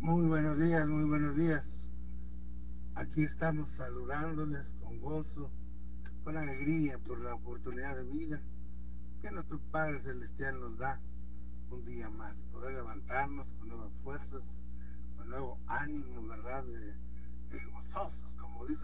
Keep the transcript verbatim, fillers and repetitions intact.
Muy buenos días, muy buenos días. Aquí estamos saludándoles con gozo, con alegría por la oportunidad de vida que nuestro Padre Celestial nos da un día más, poder levantarnos con nuevas fuerzas, con nuevo ánimo, ¿verdad? De, de gozosos, como dice